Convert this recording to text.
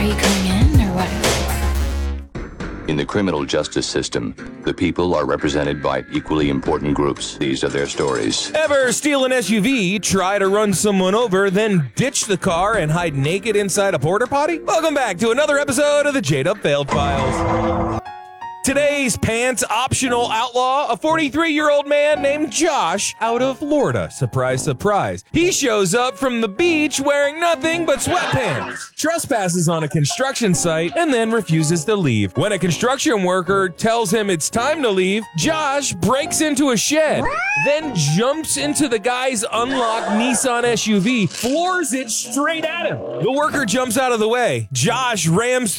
you coming in or what? In the criminal justice system, the people are represented by equally important groups. These are their stories. Ever steal an SUV, try to run someone over, then ditch the car and hide naked inside a porta potty? Welcome back to another episode of the J-Dub Failed Files. Today's pants optional outlaw, a 43-year-old man named Josh out of Florida. Surprise, surprise. He shows up from the beach wearing nothing but sweatpants, trespasses on a construction site, and then refuses to leave. When a construction worker tells him it's time to leave, Josh breaks into a shed, then jumps into the guy's unlocked Nissan SUV, floors it straight at him. The worker jumps out of the way. Josh rams